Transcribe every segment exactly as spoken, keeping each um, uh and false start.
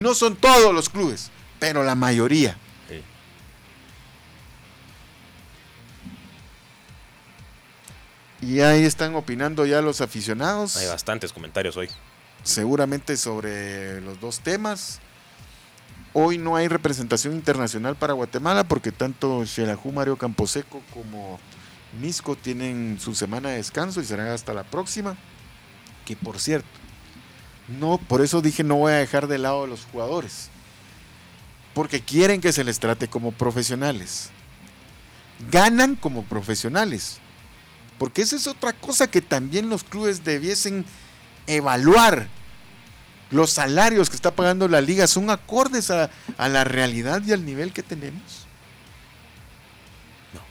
No son todos los clubes, pero la mayoría. Sí. Y ahí están opinando ya los aficionados. Hay bastantes comentarios hoy. Seguramente sobre los dos temas. Hoy no hay representación internacional para Guatemala porque tanto Xelajú Mario Camposeco como Misco tienen su semana de descanso y será hasta la próxima. Que por cierto, no, por eso dije no voy a dejar de lado a los jugadores. Porque quieren que se les trate como profesionales. Ganan como profesionales. Porque esa es otra cosa que también los clubes debiesen evaluar. Los salarios que está pagando la liga son acordes a, a la realidad y al nivel que tenemos. No.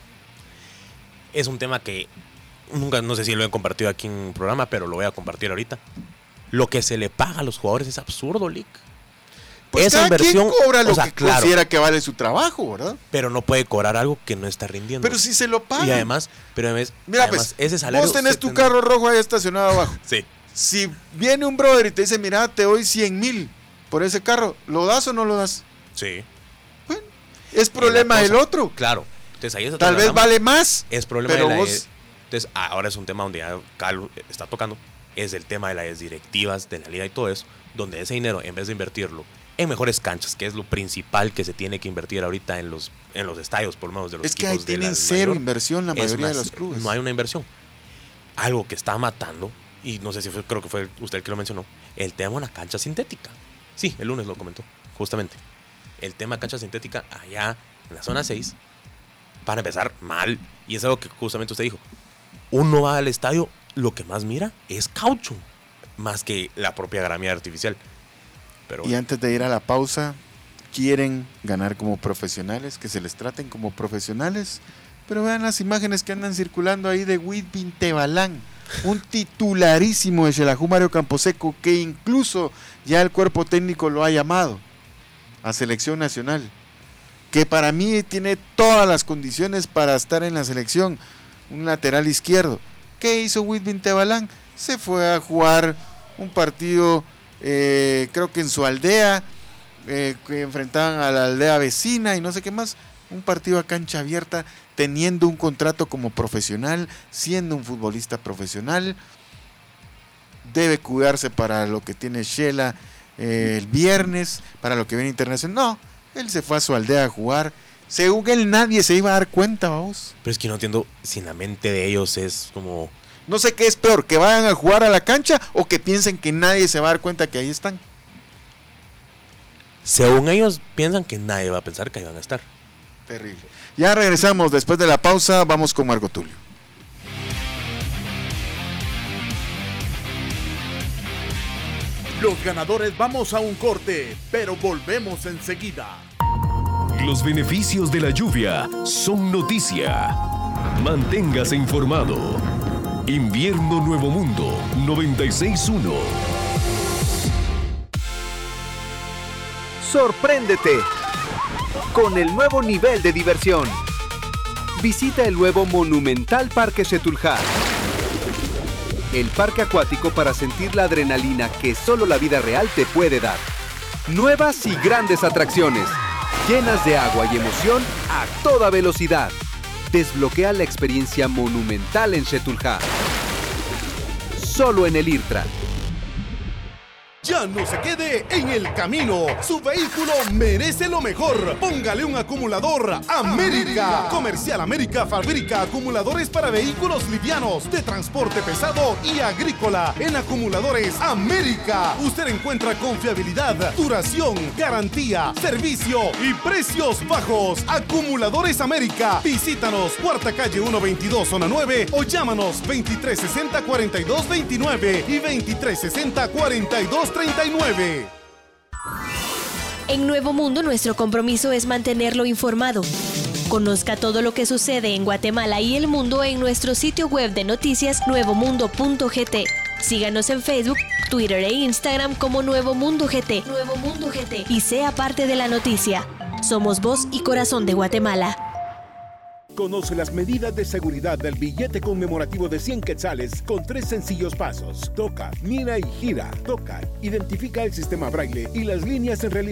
Es un tema que nunca, no sé si lo he compartido aquí en un programa, pero lo voy a compartir ahorita. Lo que se le paga a los jugadores es absurdo, Lick. Pues esa cada inversión quien cobra lo o sea, que claro, considera que vale su trabajo, ¿verdad? Pero no puede cobrar algo que no está rindiendo. Pero si se lo paga. Y además, pero además, mira, además pues, ese salario. vos tenés tu tendrá... carro rojo ahí estacionado abajo. Sí. Si viene un brother y te dice, mira, te doy cien mil por ese carro, ¿lo das o no lo das? Sí. Bueno, es problema del otro. Claro. Entonces ahí es Tal vez vale más. Es problema pero de la vos... de... Entonces ahora es un tema donde ya Carlos está tocando. Es el tema de las directivas de la liga y todo eso, donde ese dinero, en vez de invertirlo en mejores canchas, que es lo principal que se tiene que invertir ahorita en los, en los estadios, por lo menos de los es equipos. Es que ahí tienen cero mayor, inversión la mayoría más, de los clubes. No hay una inversión. Algo que está matando, y no sé si fue, creo que fue usted el que lo mencionó, el tema de la cancha sintética. Sí, el lunes lo comentó, justamente. El tema cancha sintética allá en la zona seis, para empezar, mal. Y es algo que justamente usted dijo. Uno va al estadio, lo que más mira es caucho, más que la propia gramilla artificial. Pero, y antes de ir a la pausa, quieren ganar como profesionales, que se les traten como profesionales, pero vean las imágenes que andan circulando ahí de Whitbin Tebalán, un titularísimo de Xelajú Mario Camposeco, que incluso ya el cuerpo técnico lo ha llamado a selección nacional, que para mí tiene todas las condiciones para estar en la selección, un lateral izquierdo. ¿Qué hizo Whitbin Tebalán? Se fue a jugar un partido, eh, creo que en su aldea, eh, que enfrentaban a la aldea vecina y no sé qué más, un partido a cancha abierta, teniendo un contrato como profesional, siendo un futbolista profesional. Debe cuidarse para lo que tiene Shela eh, el viernes, para lo que viene internacional. No, él se fue a su aldea a jugar. Según él, nadie se iba a dar cuenta, vamos. Pero es que no entiendo si en la mente de ellos es como... No sé qué es peor, que vayan a jugar a la cancha o que piensen que nadie se va a dar cuenta que ahí están. Según ellos, piensan que nadie va a pensar que ahí van a estar. Terrible. Ya regresamos después de la pausa, vamos con Marco Tulio. Los ganadores vamos a un corte, pero volvemos enseguida. Los beneficios de la lluvia son noticia. Manténgase informado. Invierno Nuevo Mundo noventa y seis punto uno. Sorpréndete con el nuevo nivel de diversión. Visita el nuevo Monumental Parque Xetulhá. El parque acuático para sentir la adrenalina que solo la vida real te puede dar. Nuevas y grandes atracciones, llenas de agua y emoción a toda velocidad. Desbloquea la experiencia monumental en Xetulhá. Solo en el IRTRA. Ya no se quede en el camino. Su vehículo merece lo mejor. Póngale un acumulador América. Comercial América fabrica acumuladores para vehículos livianos, de transporte pesado y agrícola. En Acumuladores América usted encuentra confiabilidad, duración, garantía, servicio y precios bajos. Acumuladores América. Visítanos, Cuarta Calle ciento veintidós, Zona nueve, o llámanos veintitrés sesenta, cuarenta y dos veintinueve y veintitrés sesenta, cuarenta y dos treinta y nueve. En Nuevo Mundo, nuestro compromiso es mantenerlo informado. Conozca todo lo que sucede en Guatemala y el mundo en nuestro sitio web de noticias nuevo mundo punto g t. Síganos en Facebook, Twitter e Instagram como Nuevo Mundo G T. Nuevo Mundo G T. Y sea parte de la noticia. Somos voz y corazón de Guatemala. Conoce las medidas de seguridad del billete conmemorativo de cien quetzales con tres sencillos pasos. Toca, mira y gira. Toca, identifica el sistema braille y las líneas en relieve.